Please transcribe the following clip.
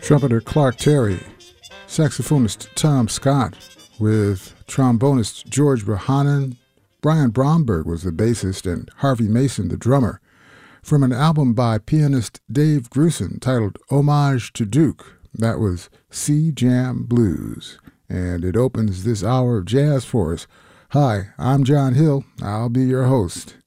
Trumpeter Clark Terry, saxophonist Tom Scott, with trombonist George Bohannon. Brian Bromberg was the bassist and Harvey Mason the drummer, from an album by pianist Dave Grusin titled Homage to Duke. That was Sea Jam Blues, and it opens this hour of jazz for us. Hi, I'm John Hill. I'll be your host.